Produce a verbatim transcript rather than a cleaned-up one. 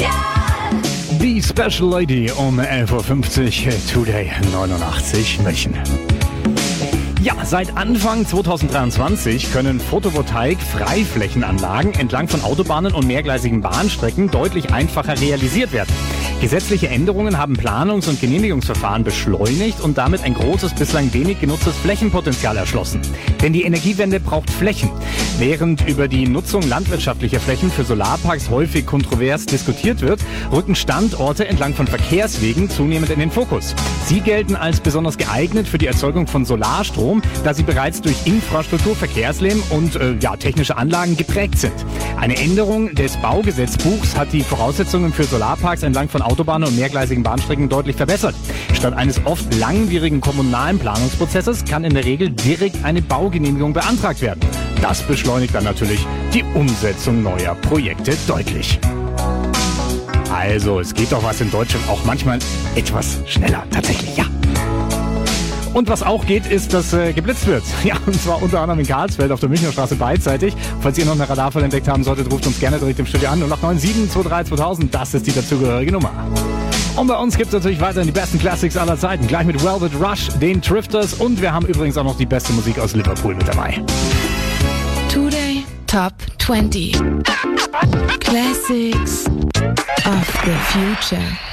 Die Special Lady um elf Uhr fünfzig, Today neunundachtzig München. Ja, seit Anfang zweitausenddreiundzwanzig können Photovoltaik-Freiflächenanlagen entlang von Autobahnen und mehrgleisigen Bahnstrecken deutlich einfacher realisiert werden. Gesetzliche Änderungen haben Planungs- und Genehmigungsverfahren beschleunigt und damit ein großes, bislang wenig genutztes Flächenpotenzial erschlossen. Denn die Energiewende braucht Flächen. Während über die Nutzung landwirtschaftlicher Flächen für Solarparks häufig kontrovers diskutiert wird, rücken Standorte entlang von Verkehrswegen zunehmend in den Fokus. Sie gelten als besonders geeignet für die Erzeugung von Solarstrom, da sie bereits durch Infrastruktur, Verkehrslärm und äh, ja, technische Anlagen geprägt sind. Eine Änderung des Baugesetzbuchs hat die Voraussetzungen für Solarparks entlang von Autobahnen und mehrgleisigen Bahnstrecken deutlich verbessert. Statt eines oft langwierigen kommunalen Planungsprozesses kann in der Regel direkt eine Baugenehmigung beantragt werden. Das beschleunigt dann natürlich die Umsetzung neuer Projekte deutlich. Also, es geht doch was in Deutschland auch manchmal etwas schneller, tatsächlich, ja. Und was auch geht, ist, dass äh, geblitzt wird. Ja, und zwar unter anderem in Karlsfeld auf der Münchner Straße beidseitig. Falls ihr noch eine Radarfall entdeckt haben solltet, ruft uns gerne direkt im Studio an. null acht neun sieben zwei drei zweitausend, das ist die dazugehörige Nummer. Und bei uns gibt es natürlich weiterhin die besten Classics aller Zeiten. Gleich mit Velvet Rush, den Drifters und wir haben übrigens auch noch die beste Musik aus Liverpool mit dabei. Today Top zwanzig Classics of the Future.